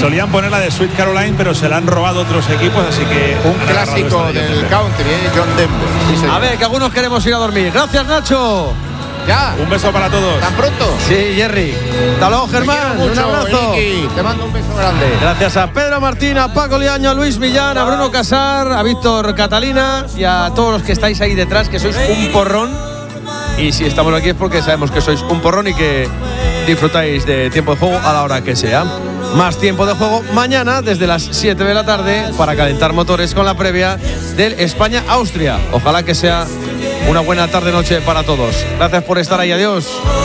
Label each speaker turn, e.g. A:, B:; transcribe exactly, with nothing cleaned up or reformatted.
A: Solían poner la de Sweet Caroline, pero se la han robado otros equipos, así que
B: un clásico del country, ¿eh? John Denver. Sí,
C: a ver, que algunos queremos ir a dormir. Gracias, Nacho.
B: Ya.
A: Un beso para todos.
B: ¿Tan pronto?
C: Sí, Jerry. Hasta luego, Germán.
B: Mucho,
C: un abrazo.
B: Ricky. Te mando un beso grande.
C: Gracias a Pedro Martín, a Paco Liaño, a Luis Millán, a Bruno Casar, a Víctor Catalina y a todos los que estáis ahí detrás, que sois un porrón. Y si estamos aquí es porque sabemos que sois un porrón y que disfrutáis de tiempo de juego a la hora que sea. Más tiempo de juego mañana desde las siete de la tarde para calentar motores con la previa del España-Austria. Ojalá que sea una buena tarde-noche para todos. Gracias por estar ahí. Adiós.